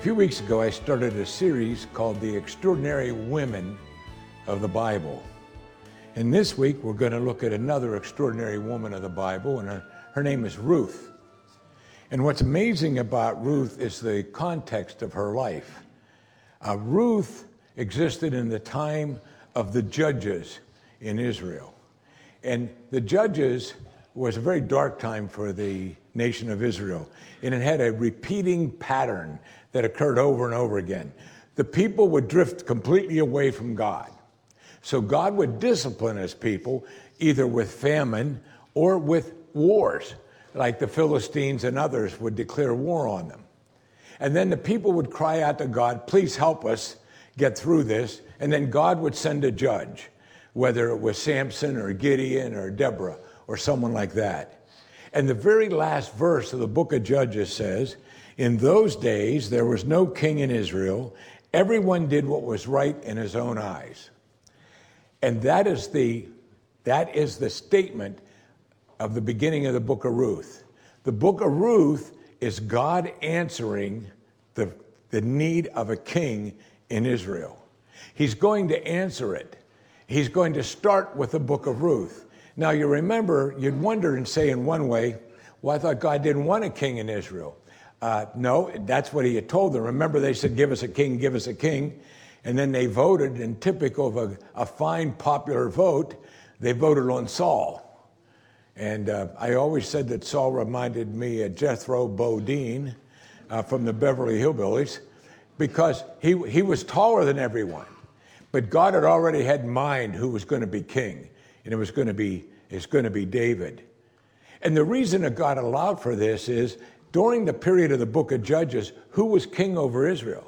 few weeks ago, I started a series called The Extraordinary Women of the Bible. And this week, we're going to look at another extraordinary woman of the Bible, and her name is Ruth. And what's amazing about Ruth is the context of her life. Ruth existed in the time of the judges in Israel. And the judges was a very dark time for the nation of Israel. And it had a repeating pattern that occurred over and over again. The people would drift completely away from God. So God would discipline his people either with famine or with wars, like the Philistines and others would declare war on them. And then the people would cry out to God, please help us get through this. And then God would send a judge, whether it was Samson or Gideon or Deborah or someone like that. And the very last verse of the book of Judges says, in those days there was no king in Israel. Everyone did what was right in his own eyes. And that is the statement of the beginning of the book of Ruth. The book of Ruth is God answering the need of a king in Israel. He's going to answer it. He's going to start with the book of Ruth. Now you remember, you'd wonder and say in one way, well, I thought God didn't want a king in Israel. No, that's what he had told them. Remember, they said, give us a king, give us a king. And then they voted, and typical of a fine popular vote, they voted on Saul. And I always said that Saul reminded me of Jethro Bodine from the Beverly Hillbillies, because he was taller than everyone. But God had already had in mind who was going to be king, and it's going to be David. And the reason that God allowed for this is, during the period of the book of Judges, who was king over Israel?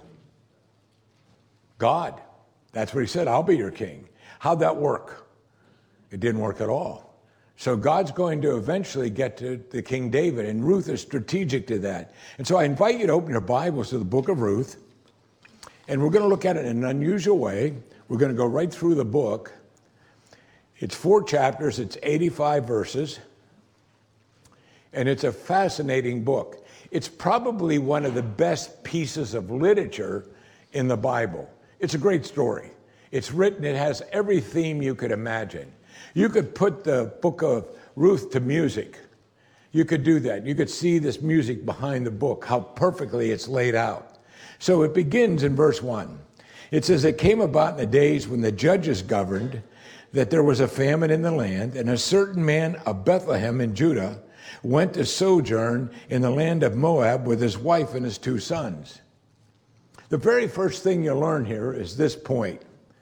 God. That's what he said, I'll be your king. How'd that work? It didn't work at all. So God's going to eventually get to the King David, and Ruth is strategic to that. And so I invite you to open your Bibles to the book of Ruth, and we're going to look at it in an unusual way. We're going to go right through the book. It's 4 chapters, it's 85 verses, and it's a fascinating book. It's probably one of the best pieces of literature in the Bible. It's a great story. It's written, it has every theme you could imagine. You could put the book of Ruth to music. You could do that. You could see this music behind the book, how perfectly it's laid out. So it begins in verse 1. It says, it came about in the days when the judges governed that there was a famine in the land, and a certain man of Bethlehem in Judah went to sojourn in the land of Moab with his wife and his 2 sons. The very first thing you learn here is this point.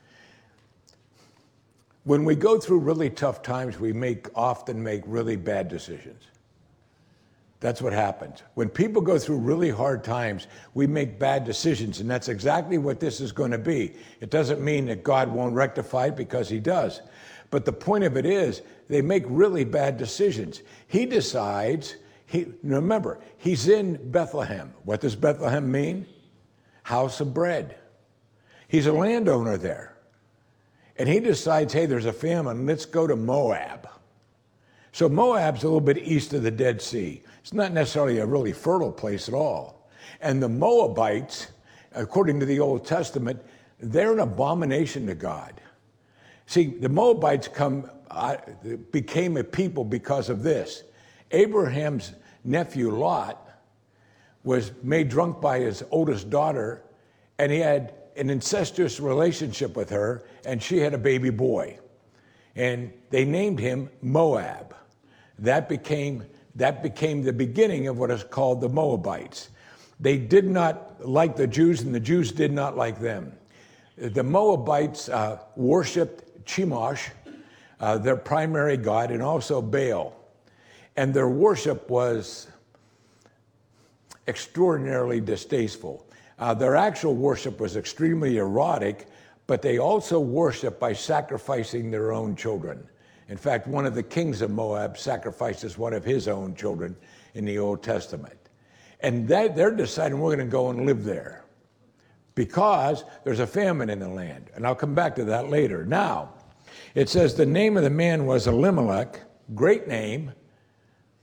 When we go through really tough times, we often make really bad decisions. That's what happens. When people go through really hard times, we make bad decisions, and that's exactly what this is going to be. It doesn't mean that God won't rectify it, because he does. But the point of it is, they make really bad decisions. He decides, remember, he's in Bethlehem. What does Bethlehem mean? House of bread. He's a landowner there. And he decides, hey, there's a famine, let's go to Moab. So Moab's a little bit east of the Dead Sea. It's not necessarily a really fertile place at all. And the Moabites, according to the Old Testament, they're an abomination to God. See, the Moabites became a people because of this. Abraham's nephew Lot was made drunk by his oldest daughter, and he had an incestuous relationship with her, and she had a baby boy. And they named him Moab. That became the beginning of what is called the Moabites. They did not like the Jews, and the Jews did not like them. The Moabites worshipped Chemosh, their primary god, and also Baal. And their worship was extraordinarily distasteful. Their actual worship was extremely erotic, but they also worship by sacrificing their own children. In fact, one of the kings of Moab sacrifices one of his own children in the Old Testament. And they're deciding we're going to go and live there because there's a famine in the land. And I'll come back to that later. Now, it says the name of the man was Elimelech, great name,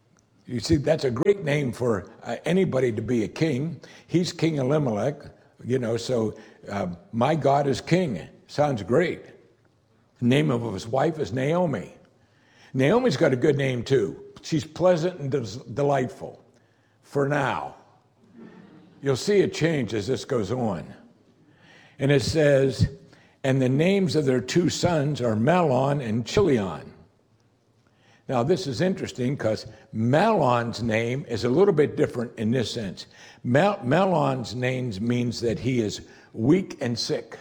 You see, that's a great name for anybody to be a king. He's King Elimelech, so my God is king. Sounds great. The name of his wife is Naomi. Naomi's got a good name too. She's pleasant and delightful for now. You'll see it change as this goes on. And it says, and the names of their two sons are Mahlon and Chilion. Now, this is interesting because Mahlon's name is a little bit different in this sense. Mahlon's name means that he is weak and sick.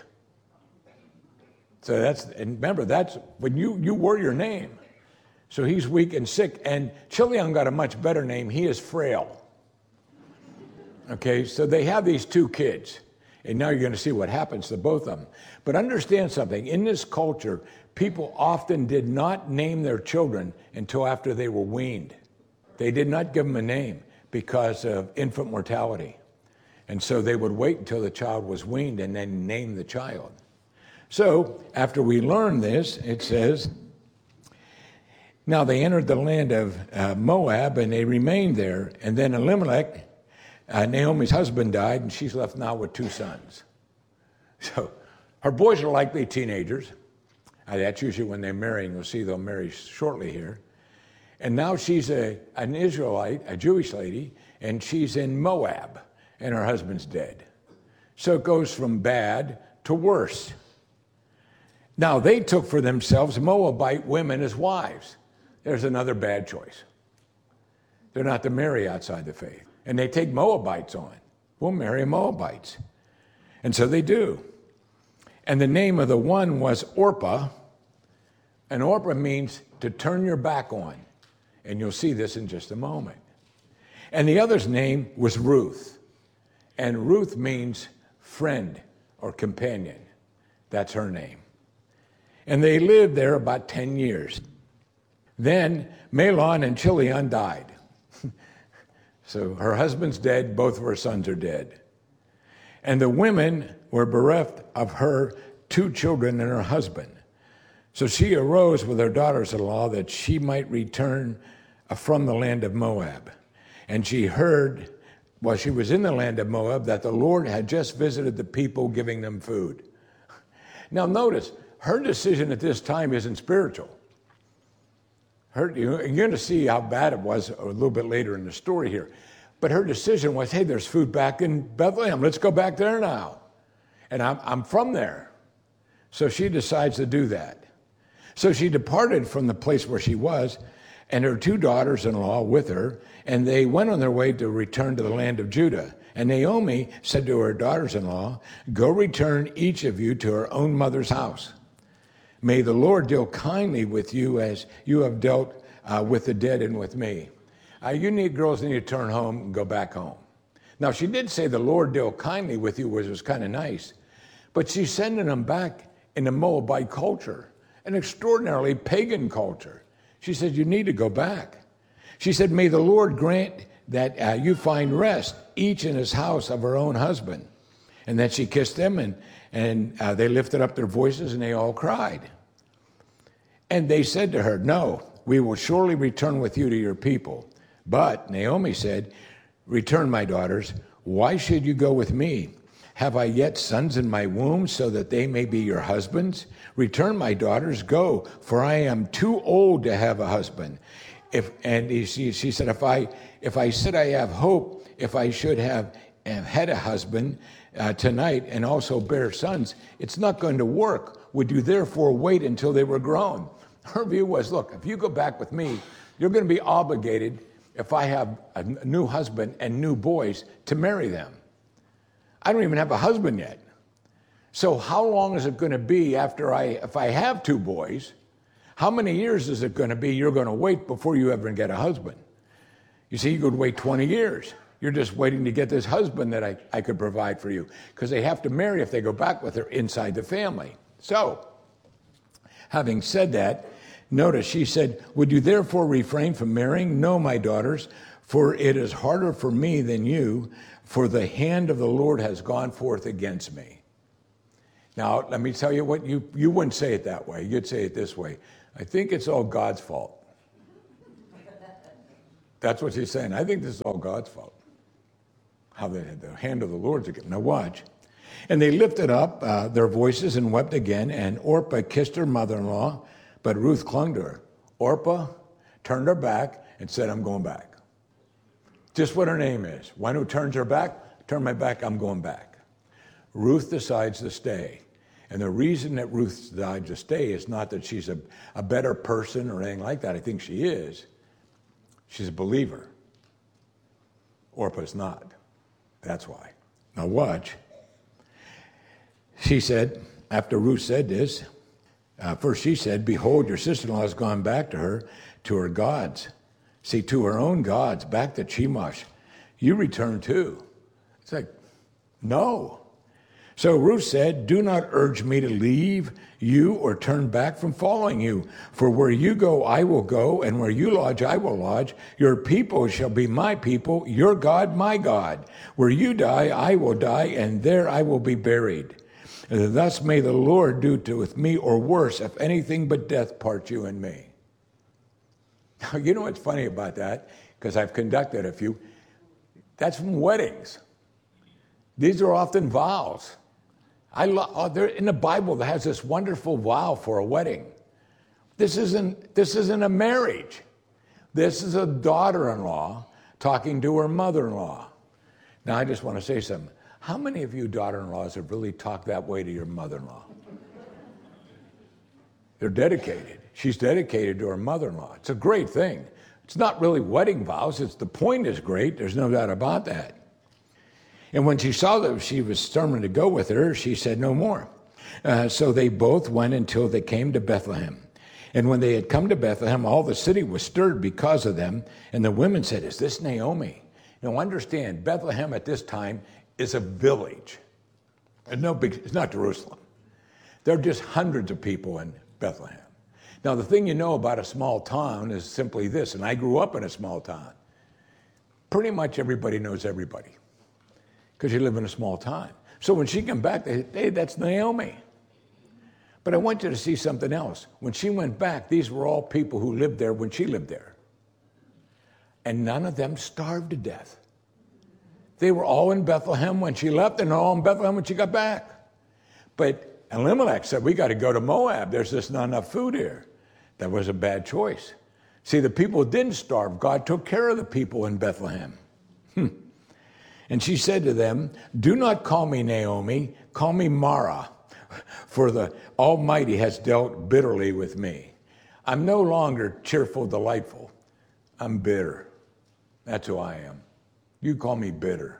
So and remember, that's when you were your name. So he's weak and sick. And Chilion got a much better name. He is frail. Okay, so they have these two kids. And now you're going to see what happens to both of them. But understand something. In this culture, people often did not name their children until after they were weaned. They did not give them a name because of infant mortality. And so they would wait until the child was weaned and then name the child. So after we learn this, it says, now they entered the land of Moab and they remained there. And then Elimelech, Naomi's husband, died, and she's left now with two sons. So her boys are likely teenagers. That's usually when they marry, and you'll see they'll marry shortly here. And now she's an Israelite, a Jewish lady, and she's in Moab, and her husband's dead. So it goes from bad to worse. Now, they took for themselves Moabite women as wives. There's another bad choice. They're not to marry outside the faith. And they take Moabites on. We'll marry Moabites. And so they do. And the name of the one was Orpah. And Orpah means to turn your back on. And you'll see this in just a moment. And the other's name was Ruth. And Ruth means friend or companion. That's her name. And they lived there about 10 years. Then Mahlon and Chilion died. So her husband's dead, both of her sons are dead. And the women were bereft of her two children and her husband. So she arose with her daughters-in-law that she might return from the land of Moab. And she heard, while she was in the land of Moab, that the Lord had just visited the people, giving them food. Now notice, her decision at this time isn't spiritual. You're going to see how bad it was a little bit later in the story here. But her decision was, hey, there's food back in Bethlehem. Let's go back there now. And I'm from there. So she decides to do that. So she departed from the place where she was, and her two daughters-in-law with her, and they went on their way to return to the land of Judah. And Naomi said to her daughters-in-law, go return each of you to her own mother's house. May the Lord deal kindly with you as you have dealt with the dead and with me. You girls need to turn home and go back home. Now, she did say the Lord deal kindly with you, which was kind of nice. But she's sending them back in the Moabite culture, an extraordinarily pagan culture. She said, you need to go back. She said, may the Lord grant that you find rest, each in his house of her own husband. And then she kissed them, and they lifted up their voices, and they all cried. And they said to her, no, we will surely return with you to your people. But Naomi said, return, my daughters. Why should you go with me? Have I yet sons in my womb so that they may be your husbands? Return, my daughters, go, for I am too old to have a husband. She said, if I said I have hope, if I should have had a husband tonight and also bear sons, it's not going to work. Would you therefore wait until they were grown? Her view was, look, if you go back with me, you're going to be obligated, if I have a new husband and new boys, to marry them. I don't even have a husband yet. So how long is it going to be if I have two boys, how many years is it going to be you're going to wait before you ever get a husband? You see, you could wait 20 years. You're just waiting to get this husband that I could provide for you, because they have to marry if they go back with her inside the family. So, having said that, notice she said, would you therefore refrain from marrying? No, my daughters, for it is harder for me than you, for the hand of the Lord has gone forth against me. Now, let me tell you what, you wouldn't say it that way. You'd say it this way. I think it's all God's fault. That's what she's saying. I think this is all God's fault. How the hand of the Lord's again. Now watch. And they lifted up their voices and wept again, and Orpah kissed her mother-in-law, but Ruth clung to her. Orpah turned her back and said, I'm going back. Just what her name is. One who turns her back, turn my back, I'm going back. Ruth decides to stay. And the reason that Ruth decides to stay is not that she's a better person or anything like that. I think she is. She's a believer. Orpah's not. That's why. Now watch. She said, after Ruth said this, first she said, behold, your sister-in-law has gone back to her gods. See, to her own gods, back to Chemosh. You return too. It's like, no. So Ruth said, do not urge me to leave you or turn back from following you. For where you go, I will go, and where you lodge, I will lodge. Your people shall be my people, your God, my God. Where you die, I will die, and there I will be buried. And thus may the Lord do with me, or worse, if anything but death parts you and me. Now, you know what's funny about that? Because I've conducted a few. That's from weddings. These are often vows. They're in the Bible that has this wonderful vow for a wedding. This isn't a marriage. This is a daughter-in-law talking to her mother-in-law. Now, I just want to say something. How many of you daughter-in-laws have really talked that way to your mother-in-law? They're dedicated. She's dedicated to her mother-in-law. It's a great thing. It's not really wedding vows. The point is great. There's no doubt about that. And when she saw that she was determined to go with her, she said no more. So they both went until they came to Bethlehem. And when they had come to Bethlehem, all the city was stirred because of them. And the women said, is this Naomi? Now understand, Bethlehem at this time is a village. It's not Jerusalem. There are just hundreds of people in Bethlehem. Now the thing you know about a small town is simply this, and I grew up in a small town. Pretty much everybody knows everybody, because you live in a small town. So when she came back, they said, hey, that's Naomi. But I want you to see something else. When she went back, these were all people who lived there when she lived there. And none of them starved to death. They were all in Bethlehem when she left, and all in Bethlehem when she got back. But Elimelech said, we got to go to Moab. There's just not enough food here. That was a bad choice. See, the people didn't starve. God took care of the people in Bethlehem. And she said to them, do not call me Naomi, call me Mara, for the Almighty has dealt bitterly with me. I'm no longer cheerful, delightful. I'm bitter. That's who I am. You call me bitter.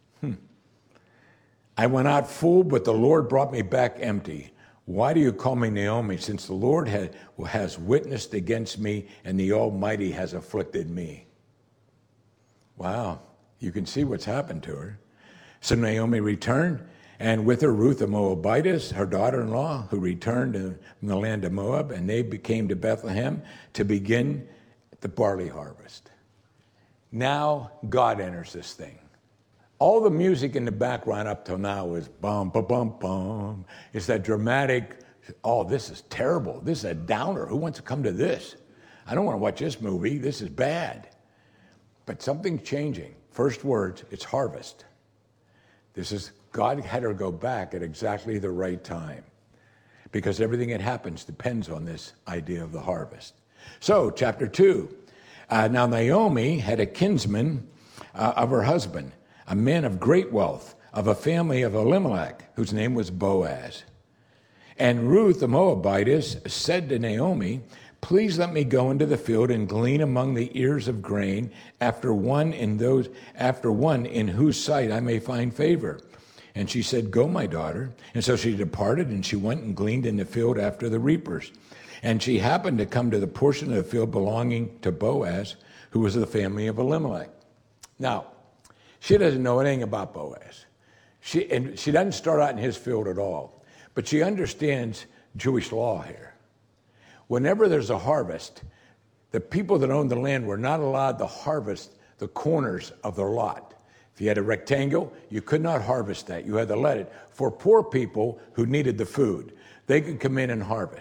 I went out full, but the Lord brought me back empty. Why do you call me Naomi, since the Lord has witnessed against me and the Almighty has afflicted me? Wow. You can see what's happened to her. So Naomi returned, and with her Ruth the Moabitess, her daughter-in-law, who returned from the land of Moab, and they came to Bethlehem to begin the barley harvest. Now God enters this thing. All the music in the background up till now is bum, ba, bum, bum. It's that dramatic, oh, this is terrible. This is a downer. Who wants to come to this? I don't want to watch this movie. This is bad. But something's changing. First words, it's harvest. God had her go back at exactly the right time, because everything that happens depends on this idea of the harvest. So, chapter 2. Now Naomi had a kinsman of her husband, a man of great wealth, of a family of Elimelech, whose name was Boaz. And Ruth the Moabitess said to Naomi, please let me go into the field and glean among the ears of grain after one in whose sight I may find favor. And she said, go, my daughter. And so she departed, and she went and gleaned in the field after the reapers. And she happened to come to the portion of the field belonging to Boaz, who was of the family of Elimelech. Now, she doesn't know anything about Boaz. She doesn't start out in his field at all. But she understands Jewish law here. Whenever there's a harvest, the people that owned the land were not allowed to harvest the corners of their lot. If you had a rectangle, you could not harvest that. You had to let it. For poor people who needed the food, they could come in and harvest.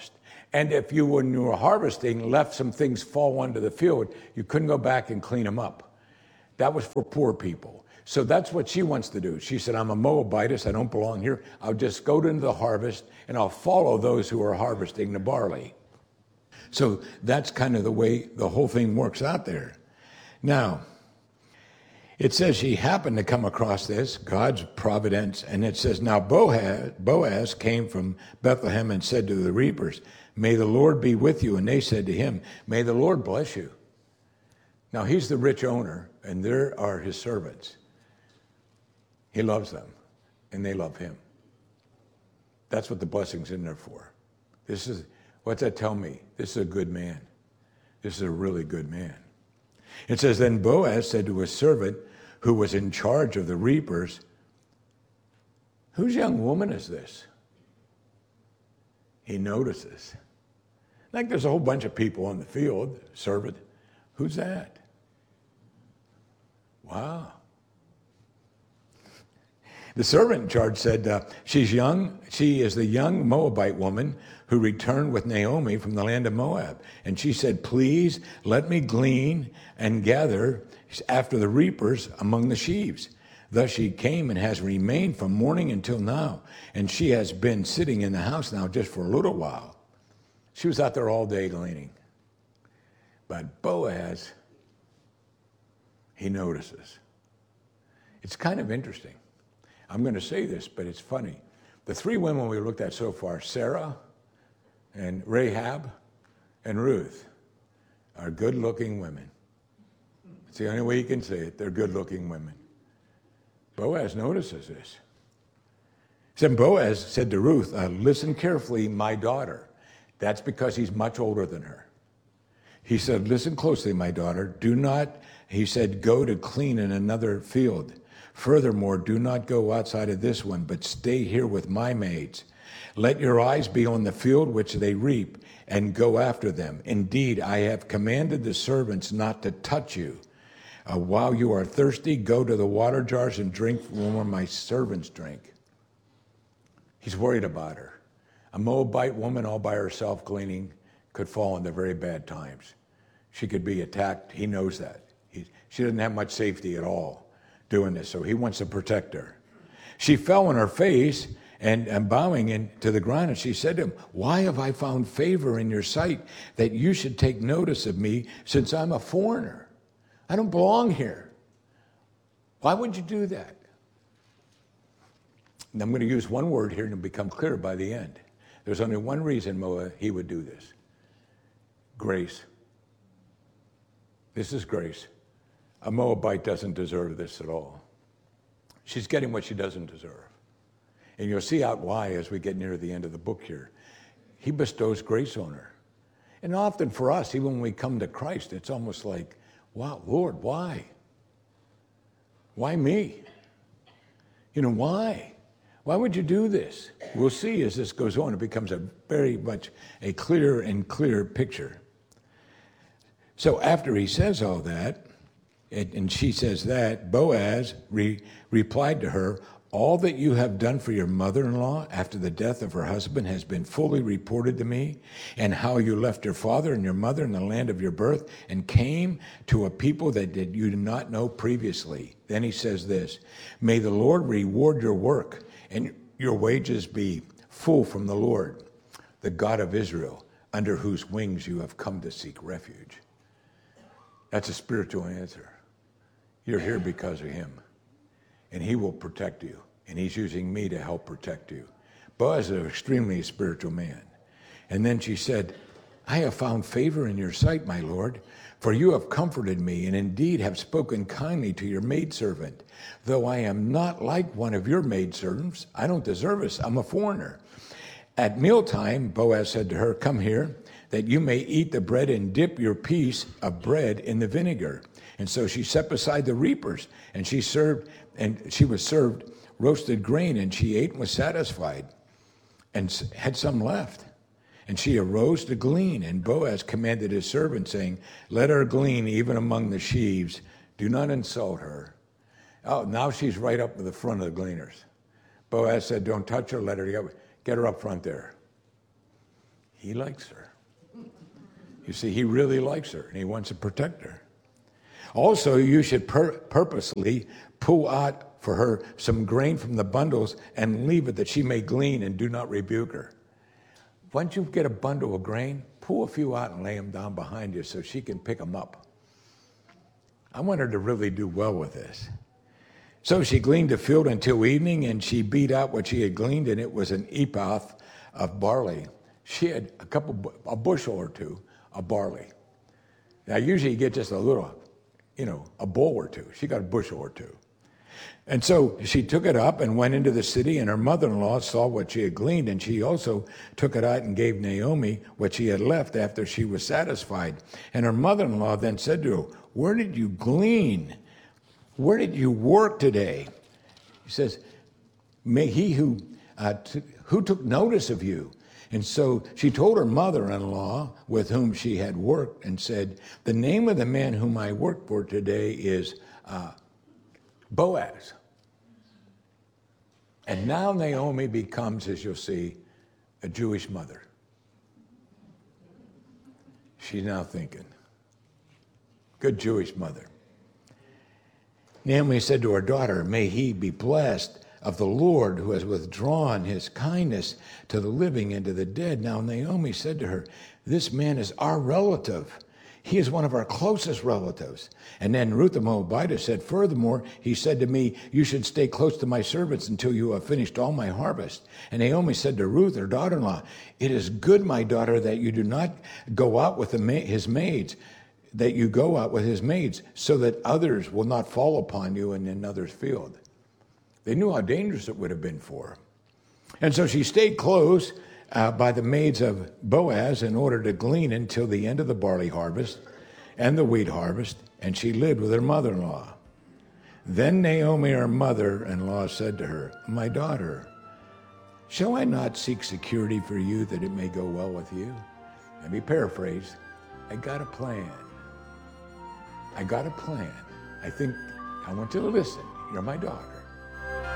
And if you, when you were harvesting, left some things fall onto the field, you couldn't go back and clean them up. That was for poor people. So that's what she wants to do. She said, I'm a Moabitess, I don't belong here. I'll just go into the harvest and I'll follow those who are harvesting the barley. So that's kind of the way the whole thing works out there. Now, it says she happened to come across this, God's providence, and it says, now Boaz came from Bethlehem and said to the reapers, may the Lord be with you. And they said to him, may the Lord bless you. Now he's the rich owner, and there are his servants. He loves them, and they love him. That's what the blessing's in there for. What's that tell me? This is a good man. This is a really good man. It says, then Boaz said to his servant who was in charge of the reapers, whose young woman is this? He notices. Like there's a whole bunch of people on the field, servant. Who's that? Wow. The servant in charge said, she's young. She is the young Moabite woman who returned with Naomi from the land of Moab. And she said, please let me glean and gather after the reapers among the sheaves. Thus she came and has remained from morning until now. And she has been sitting in the house now just for a little while. She was out there all day gleaning. But Boaz, he notices. It's kind of interesting. I'm going to say this, but it's funny. The three women we looked at so far, Sarah and Rahab and Ruth, are good-looking women. It's the only way you can say it. They're good-looking women. Boaz notices this. Then Boaz said to Ruth, listen carefully, my daughter. That's because he's much older than her. He said, listen closely, my daughter. Do not, he said, go to clean in another field. Furthermore, do not go outside of this one, but stay here with my maids. Let your eyes be on the field which they reap, and go after them. Indeed, I have commanded the servants not to touch you. While you are thirsty, go to the water jars and drink from where my servants drink. He's worried about her. A Moabite woman all by herself gleaning could fall into very bad times. She could be attacked. He knows that. She doesn't have much safety at all doing this, so he wants to protect her. She fell on her face and bowing into the ground, and she said to him, why have I found favor in your sight that you should take notice of me since I'm a foreigner? I don't belong here. Why would you do that? And I'm going to use one word here and it'll become clear by the end. There's only one reason he would do this. Grace. This is grace. A Moabite doesn't deserve this at all. She's getting what she doesn't deserve. And you'll see out why as we get near the end of the book here. He bestows grace on her. And often for us, even when we come to Christ, it's almost like, wow, Lord, why? Why me? Why? Why would you do this? We'll see as this goes on, it becomes a very much a clearer and clearer picture. So after he says all that, and she says that, Boaz replied to her, all that you have done for your mother-in-law after the death of her husband has been fully reported to me, and how you left your father and your mother in the land of your birth and came to a people that you did not know previously. Then he says this, may the Lord reward your work and your wages be full from the Lord, the God of Israel, under whose wings you have come to seek refuge. That's a spiritual answer. You're here because of him. And he will protect you. And he's using me to help protect you. Boaz is an extremely spiritual man. And then she said, I have found favor in your sight, my Lord, for you have comforted me and indeed have spoken kindly to your maidservant. Though I am not like one of your maidservants, I don't deserve this. I'm a foreigner. At mealtime, Boaz said to her, come here, that you may eat the bread and dip your piece of bread in the vinegar. And so she set beside the reapers, and she was served roasted grain, and she ate and was satisfied, and had some left. And she arose to glean, and Boaz commanded his servant, saying, let her glean even among the sheaves. Do not insult her. Oh, now she's right up to the front of the gleaners. Boaz said, don't touch her, let her get her up front there. He likes her. You see, he really likes her, and he wants to protect her. Also, you should purposely pull out for her some grain from the bundles and leave it that she may glean, and do not rebuke her. Once you get a bundle of grain, pull a few out and lay them down behind you so she can pick them up. I want her to really do well with this. So she gleaned the field until evening, and she beat out what she had gleaned, and it was an ephah of barley. She had a bushel or two of barley. Now, usually you get just a little, a bowl or two. She got a bushel or two. And so she took it up and went into the city, and her mother-in-law saw what she had gleaned, and she also took it out and gave Naomi what she had left after she was satisfied. And her mother-in-law then said to her, "Where did you glean? Where did you work today?" He says, "May he who took notice of you." And so she told her mother-in-law with whom she had worked and said, "The name of the man whom I work for today is Boaz." And now Naomi becomes, as you'll see, a Jewish mother. She's now thinking, good Jewish mother. Naomi said to her daughter, "May he be blessed of the Lord, who has withdrawn his kindness to the living and to the dead." Now Naomi said to her, "This man is our relative. He is one of our closest relatives." And then Ruth the Moabitess said, "Furthermore, he said to me, 'You should stay close to my servants until you have finished all my harvest.'" And Naomi said to Ruth, her daughter-in-law, "It is good, my daughter, that you do not go out with his maids, that you go out with his maids, so that others will not fall upon you in another's field." They knew how dangerous it would have been for her. And so she stayed close by the maids of Boaz in order to glean until the end of the barley harvest and the wheat harvest, and she lived with her mother-in-law. Then Naomi, her mother-in-law, said to her, "My daughter, shall I not seek security for you that it may go well with you?" Let me paraphrase. I got a plan. I got a plan. I want you to listen. You're my daughter.